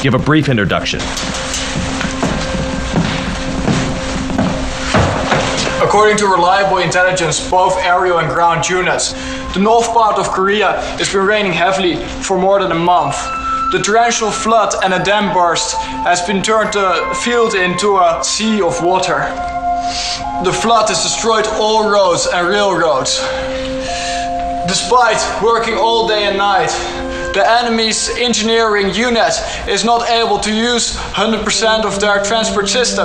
give a brief introduction. According to reliable intelligence, both aerial and ground units, the north part of Korea has been raining heavily for more than a month. The torrential flood and a dam burst has been turned the field into a sea of water. The flood has destroyed all roads and railroads. Despite working all day and night, the enemy's engineering unit is not able to use 100% of their transport system.